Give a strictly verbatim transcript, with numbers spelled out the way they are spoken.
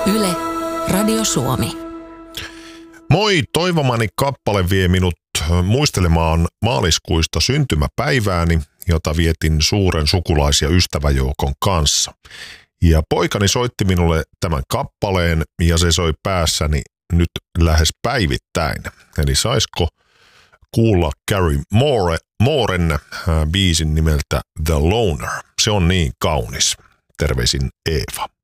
Yle, Radio Suomi. Moi, toivomani kappale vie minut muistelemaan maaliskuista syntymäpäivääni, jota vietin suuren sukulais- ja ystäväjoukon kanssa. Ja poikani soitti minulle tämän kappaleen ja se soi päässäni nyt lähes päivittäin. Eli saisiko kuulla Gary Moore, Mooren äh, biisin nimeltä The Loner. Se on niin kaunis. Terveisin Eeva.